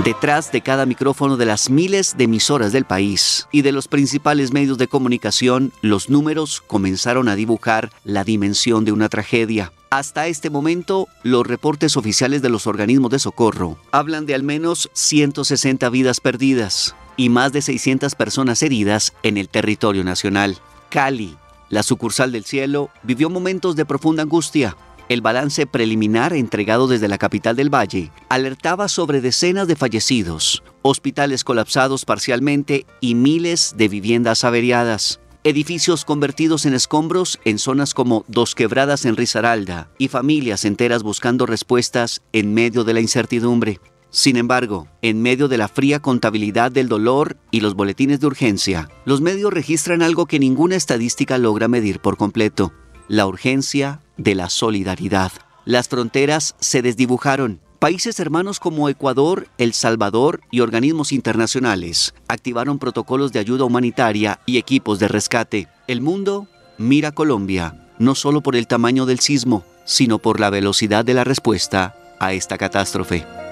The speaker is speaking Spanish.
Detrás de cada micrófono de las miles de emisoras del país y de los principales medios de comunicación, los números comenzaron a dibujar la dimensión de una tragedia. Hasta este momento, los reportes oficiales de los organismos de socorro hablan de al menos 160 vidas perdidas y más de 600 personas heridas en el territorio nacional. Cali, la sucursal del cielo, vivió momentos de profunda angustia. El balance preliminar entregado desde la capital del Valle alertaba sobre decenas de fallecidos, hospitales colapsados parcialmente y miles de viviendas averiadas. Edificios convertidos en escombros en zonas como Dos Quebradas en Risaralda y familias enteras buscando respuestas en medio de la incertidumbre. Sin embargo, en medio de la fría contabilidad del dolor y los boletines de urgencia, los medios registran algo que ninguna estadística logra medir por completo: la urgencia de la solidaridad. Las fronteras se desdibujaron. Países hermanos como Ecuador, El Salvador y organismos internacionales activaron protocolos de ayuda humanitaria y equipos de rescate. El mundo mira a Colombia, no solo por el tamaño del sismo, sino por la velocidad de la respuesta a esta catástrofe.